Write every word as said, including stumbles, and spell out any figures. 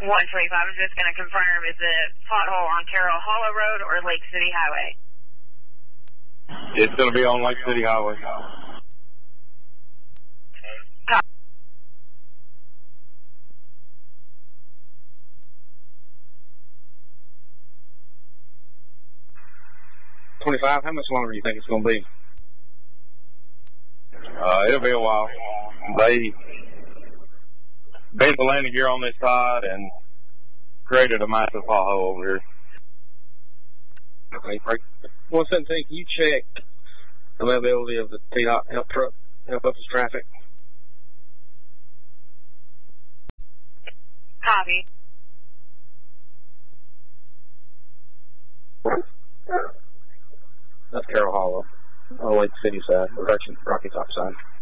one twenty-five, I'm just going to confirm, is it pothole on Carroll Hollow Road or Lake City Highway? It's going to be on Lake City Highway. twenty-five, how much longer do you think it's going to be? Uh, it'll be a while. They bent the landing gear on this side and created a massive pothole over here. Okay, break. one seventeen, can you check the availability of the T DOT help truck, help us with traffic? Copy. That's Carroll Hollow, on the Lake City side, direction Rocky Top side.